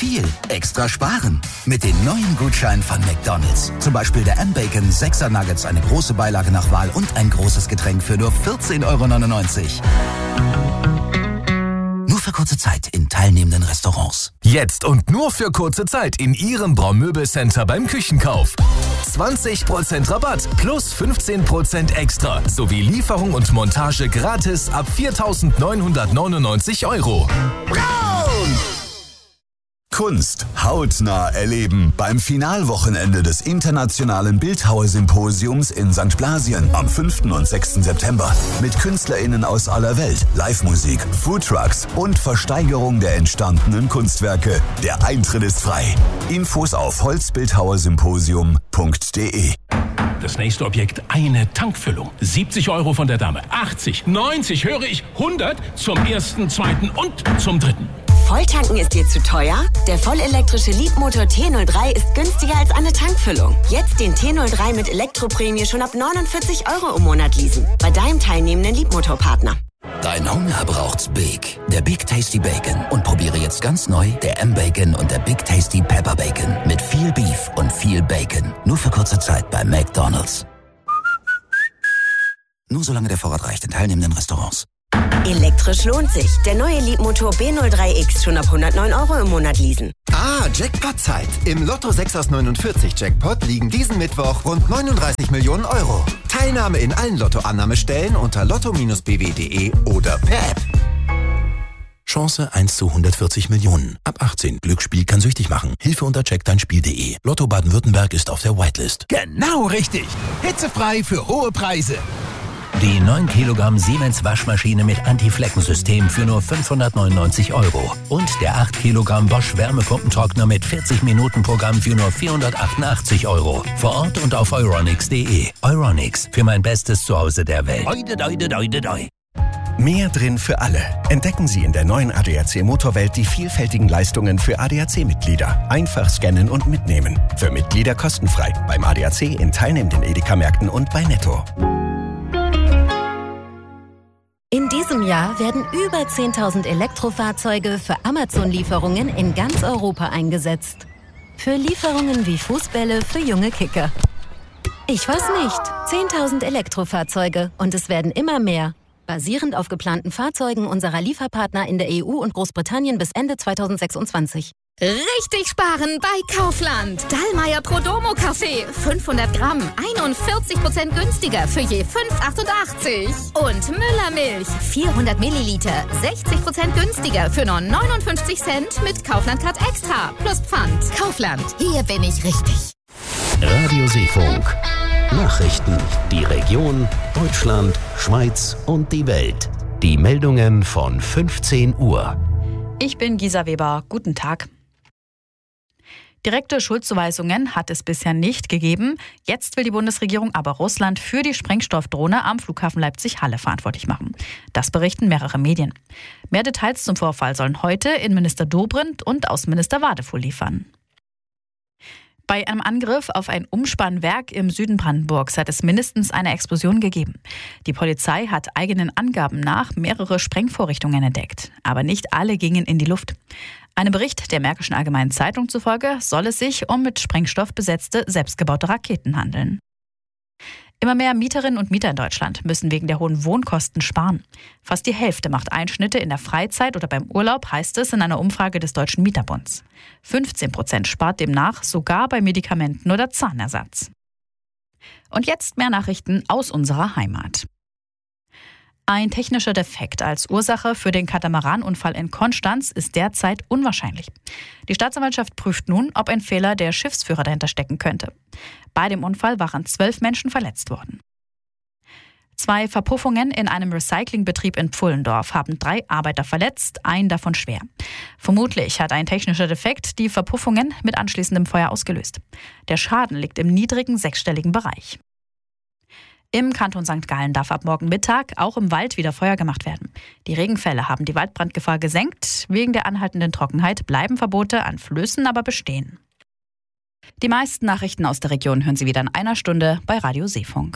viel extra sparen. Mit den neuen Gutscheinen von McDonald's. Zum Beispiel der M-Bacon 6er Nuggets, eine große Beilage nach Wahl und ein großes Getränk für nur 14,99 €. Nur für kurze Zeit in teilnehmenden Restaurants. Jetzt und nur für kurze Zeit in Ihrem Braumöbelcenter beim Küchenkauf. 20% Rabatt plus 15% extra sowie Lieferung und Montage gratis ab 4.999 €. Braun! Kunst hautnah erleben beim Finalwochenende des Internationalen Bildhauersymposiums in St. Blasien am 5. und 6. September. Mit KünstlerInnen aus aller Welt, Live-Musik, Foodtrucks und Versteigerung der entstandenen Kunstwerke. Der Eintritt ist frei. Infos auf holzbildhauersymposium.de. Das nächste Objekt, eine Tankfüllung. 70 € von der Dame, 80, 90, höre ich, 100 zum ersten, zweiten und zum dritten. Volltanken ist dir zu teuer? Der vollelektrische Leapmotor T03 ist günstiger als eine Tankfüllung. Jetzt den T03 mit Elektroprämie schon ab 49 € im Monat leasen. Bei deinem teilnehmenden Leapmotor-Partner. Dein Hunger braucht's Big. Der Big Tasty Bacon. Und probiere jetzt ganz neu der M-Bacon und der Big Tasty Pepper Bacon. Mit viel Beef und viel Bacon. Nur für kurze Zeit bei McDonald's. Nur solange der Vorrat reicht in teilnehmenden Restaurants. Elektrisch lohnt sich. Der neue Leapmotor B03X schon ab 109 € im Monat leasen. Jackpot-Zeit. Im Lotto 6 aus 49 Jackpot liegen diesen Mittwoch rund 39 Millionen €. Teilnahme in allen Lottoannahmestellen unter lotto-bw.de oder per App. Chance 1 zu 140 Millionen. Ab 18. Glücksspiel kann süchtig machen. Hilfe unter checkdeinspiel.de. Lotto Baden-Württemberg ist auf der Whitelist. Genau richtig. Hitzefrei für hohe Preise. Die 9 Kilogramm Siemens Waschmaschine mit Anti-Flecken-System für nur 599 €. Und der 8 Kilogramm Bosch Wärmepumpentrockner mit 40-Minuten-Programm für nur 488 €. Vor Ort und auf euronics.de. Euronics, für mein bestes Zuhause der Welt. Mehr drin für alle. Entdecken Sie in der neuen ADAC Motorwelt die vielfältigen Leistungen für ADAC-Mitglieder. Einfach scannen und mitnehmen. Für Mitglieder kostenfrei. Beim ADAC in teilnehmenden Edeka-Märkten und bei Netto. In diesem Jahr werden über 10.000 Elektrofahrzeuge für Amazon-Lieferungen in ganz Europa eingesetzt. Für Lieferungen wie Fußbälle für junge Kicker. Ich weiß nicht. 10.000 Elektrofahrzeuge und es werden immer mehr. Basierend auf geplanten Fahrzeugen unserer Lieferpartner in der EU und Großbritannien bis Ende 2026. Richtig sparen bei Kaufland. Dallmayr Prodomo Kaffee. 500 Gramm. 41% günstiger für je 5,88. Und Müller Milch. 400 Milliliter. 60% günstiger für nur 59 Cent mit Kaufland Card Extra. Plus Pfand. Kaufland. Hier bin ich richtig. Radio Seefunk. Nachrichten. Die Region, Deutschland, Schweiz und die Welt. Die Meldungen von 15 Uhr. Ich bin Gisa Weber. Guten Tag. Direkte Schuldzuweisungen hat es bisher nicht gegeben. Jetzt will die Bundesregierung aber Russland für die Sprengstoffdrohne am Flughafen Leipzig-Halle verantwortlich machen. Das berichten mehrere Medien. Mehr Details zum Vorfall sollen heute Innenminister Dobrindt und Außenminister Wadefuhl liefern. Bei einem Angriff auf ein Umspannwerk im Süden Brandenburgs hat es mindestens eine Explosion gegeben. Die Polizei hat eigenen Angaben nach mehrere Sprengvorrichtungen entdeckt. Aber nicht alle gingen in die Luft. Einem Bericht der Märkischen Allgemeinen Zeitung zufolge soll es sich um mit Sprengstoff besetzte, selbstgebaute Raketen handeln. Immer mehr Mieterinnen und Mieter in Deutschland müssen wegen der hohen Wohnkosten sparen. Fast die Hälfte macht Einschnitte in der Freizeit oder beim Urlaub, heißt es in einer Umfrage des Deutschen Mieterbunds. 15% spart demnach sogar bei Medikamenten oder Zahnersatz. Und jetzt mehr Nachrichten aus unserer Heimat. Ein technischer Defekt als Ursache für den Katamaranunfall in Konstanz ist derzeit unwahrscheinlich. Die Staatsanwaltschaft prüft nun, ob ein Fehler der Schiffsführer dahinter stecken könnte. Bei dem Unfall waren 12 Menschen verletzt worden. 2 Verpuffungen in einem Recyclingbetrieb in Pfullendorf haben 3 Arbeiter verletzt, einen davon schwer. Vermutlich hat ein technischer Defekt die Verpuffungen mit anschließendem Feuer ausgelöst. Der Schaden liegt im niedrigen 6-stelligen Bereich. Im Kanton St. Gallen darf ab morgen Mittag auch im Wald wieder Feuer gemacht werden. Die Regenfälle haben die Waldbrandgefahr gesenkt. Wegen der anhaltenden Trockenheit bleiben Verbote an Flößen aber bestehen. Die meisten Nachrichten aus der Region hören Sie wieder in einer Stunde bei Radio Seefunk.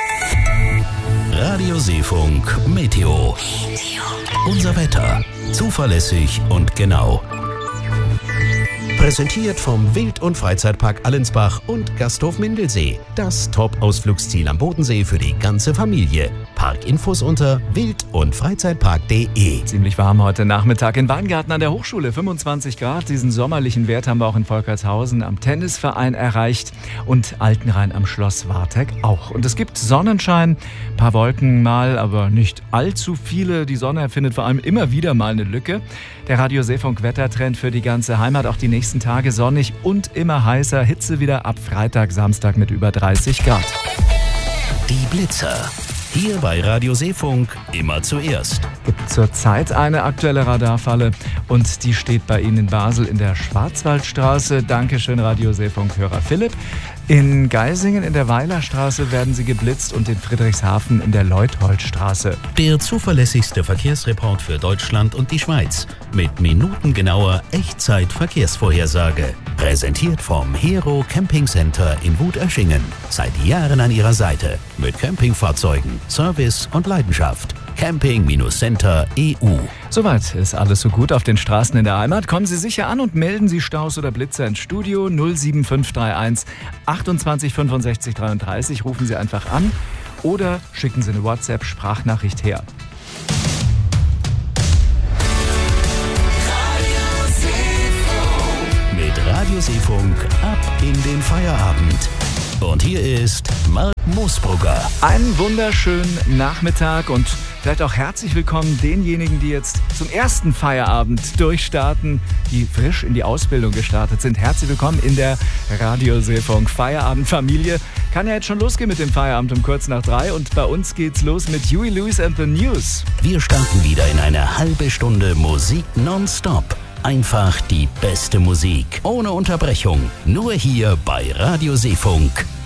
Radio Seefunk Meteo. Unser Wetter. Zuverlässig und genau. Präsentiert vom Wild- und Freizeitpark Allensbach und Gasthof Mindelsee. Das Top-Ausflugsziel am Bodensee für die ganze Familie. Parkinfos unter wild- und freizeitpark.de. Ziemlich warm heute Nachmittag in Weingarten an der Hochschule, 25 Grad. Diesen sommerlichen Wert haben wir auch in Volkertshausen am Tennisverein erreicht und Altenrhein am Schloss Warteck auch. Und es gibt Sonnenschein, ein paar Wolken mal, aber nicht allzu viele. Die Sonne findet vor allem immer wieder mal eine Lücke. Der Radio Seefunk Wettertrend für die ganze Heimat, auch die nächsten Tage sonnig und immer heißer. Hitze wieder ab Freitag, Samstag mit über 30 Grad. Die Blitzer. Hier bei Radio Seefunk immer zuerst. Gibt zurzeit eine aktuelle Radarfalle und die steht bei Ihnen in Basel in der Schwarzwaldstraße. Dankeschön, Radio Seefunk-Hörer Philipp. In Geisingen in der Weilerstraße werden sie geblitzt und in Friedrichshafen in der Leutholdstraße. Der zuverlässigste Verkehrsreport für Deutschland und die Schweiz mit minutengenauer Echtzeit-Verkehrsvorhersage. Präsentiert vom Hero Camping Center in Wutöschingen. Seit Jahren an Ihrer Seite mit Campingfahrzeugen, Service und Leidenschaft. Camping-Center EU. Soweit ist alles so gut auf den Straßen in der Heimat. Kommen Sie sicher an und melden Sie Staus oder Blitzer ins Studio 07531 28 65 33. Rufen Sie einfach an oder schicken Sie eine WhatsApp-Sprachnachricht her. Mit Radio Seefunk ab in den Feierabend. Und hier ist Mark Moosbrugger. Einen wunderschönen Nachmittag und vielleicht auch herzlich willkommen denjenigen, die jetzt zum ersten Feierabend durchstarten, die frisch in die Ausbildung gestartet sind. Herzlich willkommen in der Radio Seefunk Feierabendfamilie. Kann ja jetzt schon losgehen mit dem Feierabend um kurz nach 3 und bei uns geht's los mit Huey Lewis and the News. Wir starten wieder in eine halbe Stunde Musik nonstop. Einfach die beste Musik, ohne Unterbrechung, nur hier bei Radio Seefunk.